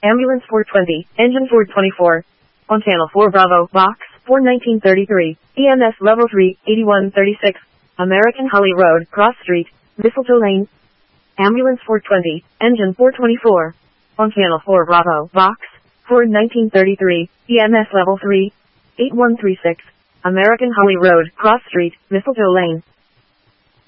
Ambulance 420, Engine 424. On Channel 4 Bravo, Box 4 1933, EMS Level 3, 8136. American Holly Road, Cross Street, Mistletoe Lane. Ambulance 420, Engine 424. On Channel 4 Bravo, Box 4 1933, EMS Level 3, 8136. American Holly Road, Cross Street, Mistletoe Lane.